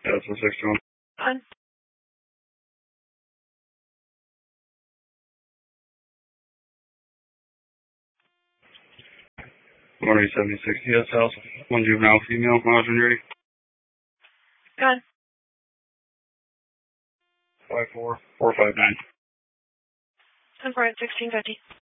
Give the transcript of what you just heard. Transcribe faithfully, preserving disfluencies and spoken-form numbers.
Yeah, that's a sixty-one. On. one eight seventy-six T S House. One juvenile female. Mileage when ready. Gun. five four four five nine. ten four at sixteen fifty.